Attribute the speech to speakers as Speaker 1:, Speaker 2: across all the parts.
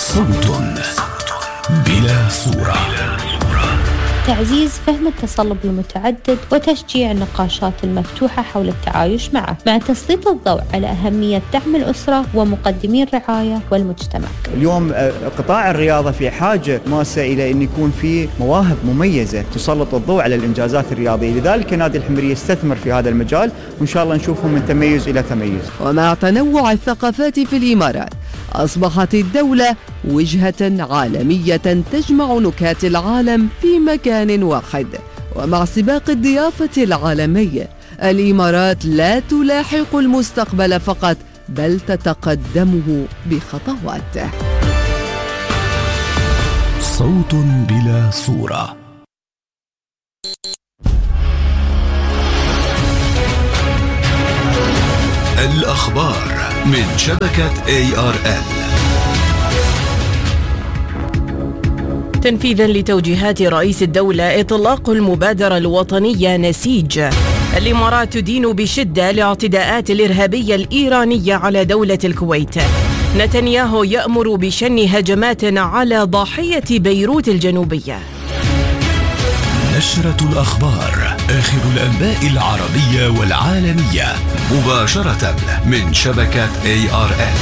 Speaker 1: صوت بلا صورة.
Speaker 2: تعزيز فهم التصلب المتعدد وتشجيع النقاشات المفتوحة حول التعايش معه، مع تسليط الضوء على أهمية دعم الأسرة ومقدمي الرعاية والمجتمع.
Speaker 3: اليوم قطاع الرياضة في حاجة ماسة إلى أن يكون في مواهب مميزة تسلط الضوء على الإنجازات الرياضية، لذلك نادي الحمرية يستثمر في هذا المجال، وإن شاء الله نشوفهم من تميز إلى تميز.
Speaker 4: ومع تنوع الثقافات في الإمارات، أصبحت الدولة وجهة عالمية تجمع نكات العالم في مكان واحد. ومع سباق الضيافة العالمي، الإمارات لا تلاحق المستقبل فقط، بل تتقدمه بخطوات.
Speaker 1: صوت بلا صورة. الأخبار من شبكة ARN.
Speaker 5: تنفيذا لتوجيهات رئيس الدولة إطلاق المبادرة الوطنية نسيج، الإمارات تدين بشدة الاعتداءات الإرهابية الإيرانية على دولة الكويت. نتنياهو يأمر بشن هجمات على ضاحية بيروت الجنوبية.
Speaker 1: نشرة الأخبار، آخر الأنباء العربية والعالمية، مباشرة من شبكة ARN.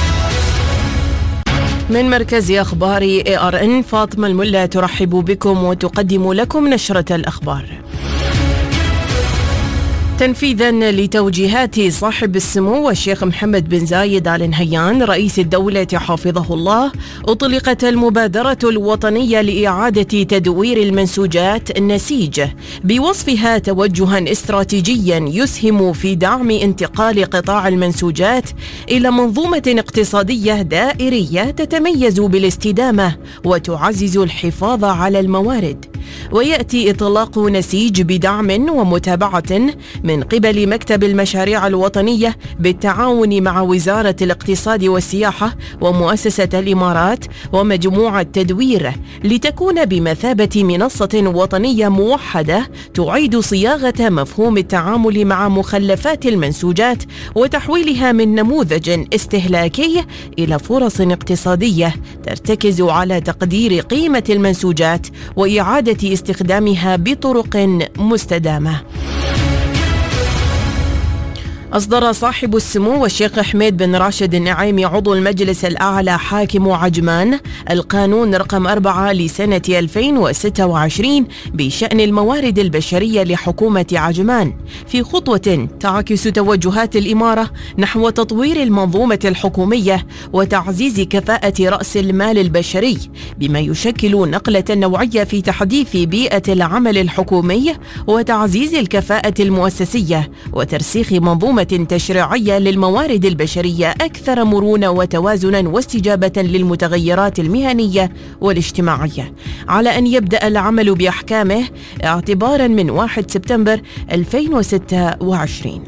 Speaker 5: من مركز أخبار ARN، فاطمة الملا ترحب بكم وتقدم لكم نشرة الأخبار. تنفيذا لتوجيهات صاحب السمو الشيخ محمد بن زايد آل نهيان رئيس الدولة حفظه الله، أطلقت المبادرة الوطنية لإعادة تدوير المنسوجات نسيج، بوصفها توجها استراتيجيا يسهم في دعم انتقال قطاع المنسوجات إلى منظومة اقتصادية دائرية تتميز بالاستدامة وتعزز الحفاظ على الموارد. ويأتي إطلاق نسيج بدعم ومتابعة من قبل مكتب المشاريع الوطنية بالتعاون مع وزارة الاقتصاد والسياحة ومؤسسة الإمارات ومجموعة تدوير، لتكون بمثابة منصة وطنية موحدة تعيد صياغة مفهوم التعامل مع مخلفات المنسوجات وتحويلها من نموذج استهلاكي إلى فرص اقتصادية ترتكز على تقدير قيمة المنسوجات وإعادة استخدامها بطرق مستدامة. أصدر صاحب السمو الشيخ حميد بن راشد النعيمي عضو المجلس الأعلى حاكم عجمان القانون رقم 4 لسنة 2026 بشأن الموارد البشرية لحكومة عجمان، في خطوة تعكس توجهات الإمارة نحو تطوير المنظومة الحكومية وتعزيز كفاءة رأس المال البشري، بما يشكل نقلة نوعية في تحديث بيئة العمل الحكومي وتعزيز الكفاءة المؤسسية وترسيخ منظومة تشريعية للموارد البشرية أكثر مرونة وتوازنا واستجابة للمتغيرات المهنية والاجتماعية، على أن يبدأ العمل بأحكامه اعتبارا من 1 سبتمبر 2026.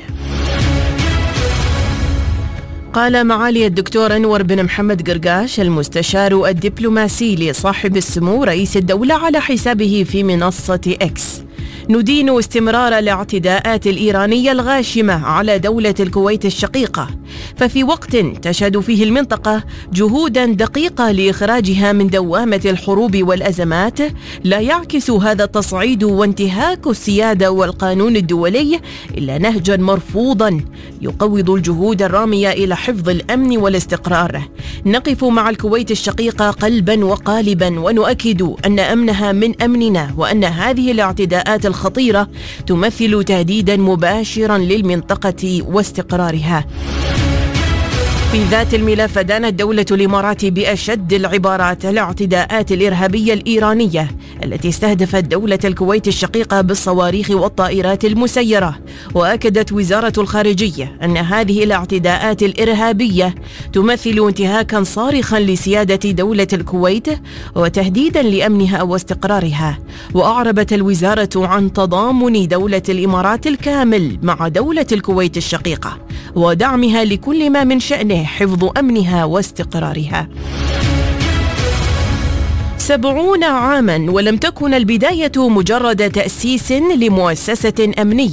Speaker 5: قال معالي الدكتور أنور بن محمد قرقاش المستشار الدبلوماسي لصاحب السمو رئيس الدولة على حسابه في منصة إكس: ندين استمرار الاعتداءات الإيرانية الغاشمة على دولة الكويت الشقيقة، ففي وقت تشهد فيه المنطقة جهودا دقيقة لإخراجها من دوامة الحروب والأزمات، لا يعكس هذا التصعيد وانتهاك السيادة والقانون الدولي إلا نهجا مرفوضا يقوض الجهود الرامية إلى حفظ الأمن والاستقرار. نقف مع الكويت الشقيقة قلبا وقالبا، ونؤكد أن أمنها من أمننا، وأن هذه الاعتداءات الخطيرة تمثل تهديدا مباشرا للمنطقة واستقرارها. في ذات الملف دانت دولة الإمارات بأشد العبارات الاعتداءات الإرهابية الإيرانية التي استهدفت دولة الكويت الشقيقة بالصواريخ والطائرات المسيرة. وأكدت وزارة الخارجية أن هذه الاعتداءات الإرهابية تمثل انتهاكا صارخا لسيادة دولة الكويت وتهديدا لأمنها واستقرارها. وأعربت الوزارة عن تضامن دولة الإمارات الكامل مع دولة الكويت الشقيقة ودعمها لكل ما من شأنه حفظ أمنها واستقرارها. 70 عاما ولم تكن البداية مجرد تأسيس لمؤسسة أمنية،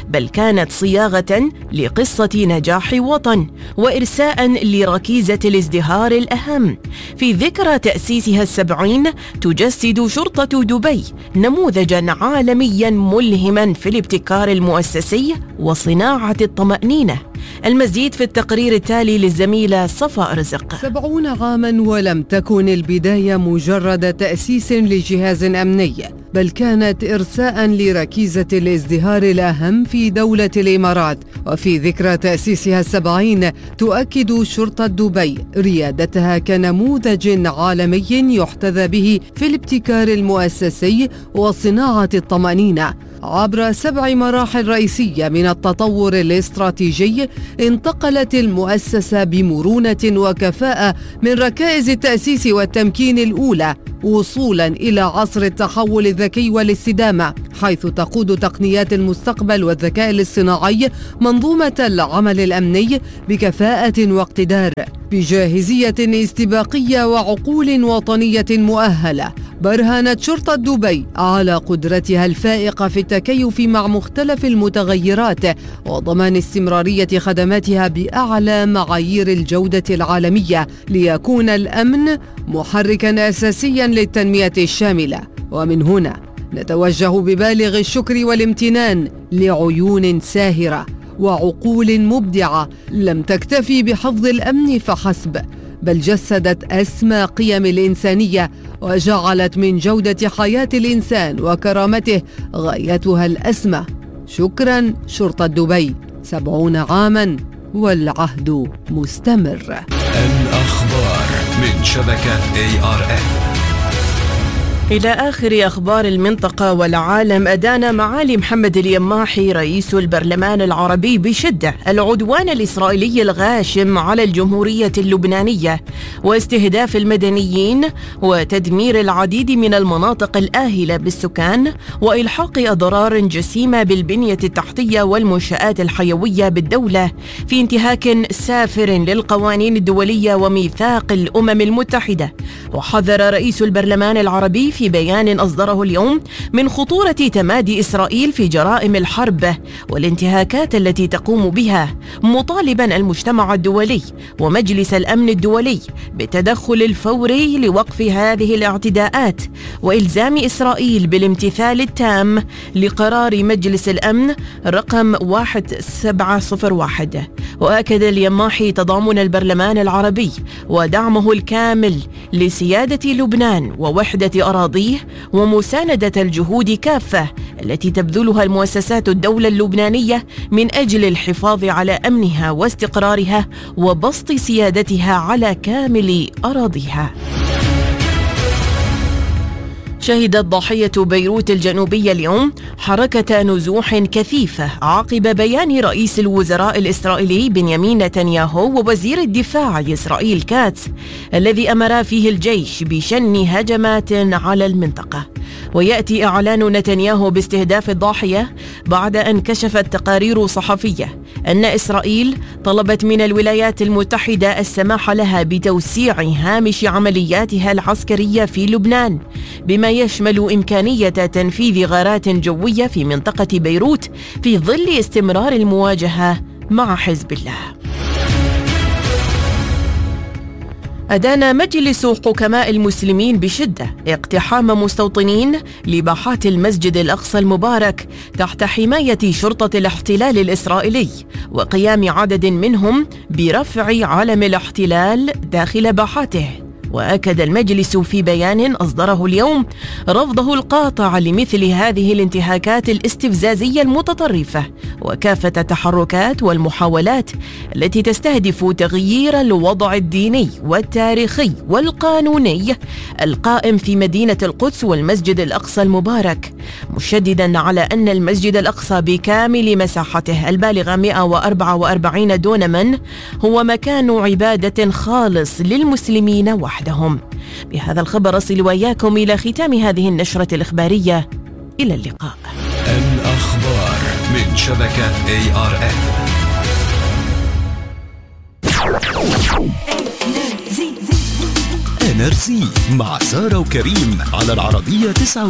Speaker 5: بل كانت صياغة لقصة نجاح وطن وإرساء لركيزة الازدهار الأهم. في ذكرى تأسيسها 70 تجسد شرطة دبي نموذجا عالميا ملهما في الابتكار المؤسسي وصناعة الطمأنينة. المزيد في التقرير التالي للزميلة صفاء رزق.
Speaker 4: 70 عاما ولم تكن البداية مجرد تأسيس لجهاز أمني، بل كانت إرساء لركيزة الازدهار الأهم في دولة الإمارات. وفي ذكرى تأسيسها 70 تؤكد شرطة دبي ريادتها كنموذج عالمي يحتذى به في الابتكار المؤسسي وصناعة الطمأنينة. عبر 7 مراحل رئيسية من التطور الاستراتيجي انتقلت المؤسسة بمرونة وكفاءة من ركائز التأسيس والتمكين الأولى وصولا إلى عصر التحول الذكي والاستدامة، حيث تقود تقنيات المستقبل والذكاء الاصطناعي منظومة العمل الأمني بكفاءة واقتدار، بجاهزية استباقية وعقول وطنية مؤهلة. برهنت شرطة دبي على قدرتها الفائقة في التكيف مع مختلف المتغيرات وضمان استمرارية خدماتها بأعلى معايير الجودة العالمية، ليكون الأمن محركاً أساسياً للتنمية الشاملة. ومن هنا نتوجه ببالغ الشكر والامتنان لعيون ساهرة وعقول مبدعة لم تكتفي بحفظ الأمن فحسب، بل جسدت أسمى قيم الإنسانية وجعلت من جودة حياة الإنسان وكرامته غايتها الأسمى. شكرا شرطة دبي، 70 عاما والعهد مستمر.
Speaker 1: الأخبار من شبكة ARN.
Speaker 5: إلى آخر أخبار المنطقة والعالم. أدان معالي محمد اليماحي رئيس البرلمان العربي بشدة العدوان الإسرائيلي الغاشم على الجمهورية اللبنانية واستهداف المدنيين وتدمير العديد من المناطق الآهلة بالسكان وإلحاق أضرار جسيمة بالبنية التحتية والمنشآت الحيوية بالدولة في انتهاك سافر للقوانين الدولية وميثاق الأمم المتحدة. وحذر رئيس البرلمان العربي في بيان أصدره اليوم من خطورة تمادي إسرائيل في جرائم الحرب والانتهاكات التي تقوم بها، مطالبا المجتمع الدولي ومجلس الأمن الدولي بالتدخل الفوري لوقف هذه الاعتداءات وإلزام إسرائيل بالامتثال التام لقرار مجلس الأمن رقم 1701. وأكد اليماحي تضامن البرلمان العربي ودعمه الكامل لسيادة لبنان ووحدة أراضيه ومساندة الجهود كافة التي تبذلها المؤسسات الدولة اللبنانية من أجل الحفاظ على أمنها واستقرارها وبسط سيادتها على كامل أراضيها. شهدت ضاحية بيروت الجنوبية اليوم حركة نزوح كثيفة عقب بيان رئيس الوزراء الإسرائيلي بنيامين نتنياهو ووزير الدفاع إسرائيل كاتس الذي أمر فيه الجيش بشن هجمات على المنطقة. ويأتي إعلان نتنياهو باستهداف الضاحية بعد أن كشفت تقارير صحفية أن إسرائيل طلبت من الولايات المتحدة السماح لها بتوسيع هامش عملياتها العسكرية في لبنان، بما يشمل إمكانية تنفيذ غارات جوية في منطقة بيروت في ظل استمرار المواجهة مع حزب الله. أدان مجلس حكماء المسلمين بشدة اقتحام مستوطنين لباحات المسجد الأقصى المبارك تحت حماية شرطة الاحتلال الإسرائيلي وقيام عدد منهم برفع علم الاحتلال داخل باحاته. وأكد المجلس في بيان أصدره اليوم رفضه القاطع لمثل هذه الانتهاكات الاستفزازية المتطرفة وكافة التحركات والمحاولات التي تستهدف تغيير الوضع الديني والتاريخي والقانوني القائم في مدينة القدس والمسجد الأقصى المبارك، مشددا على أن المسجد الأقصى بكامل مساحته البالغة 144 دونما هو مكان عبادة خالص للمسلمين وحدهم. بهذا الخبر أصل وإياكم إلى ختام هذه النشرة الإخبارية. إلى اللقاء.
Speaker 1: الأخبار من شبكة ARN. NRC مع سارة وكريم على العربية 9.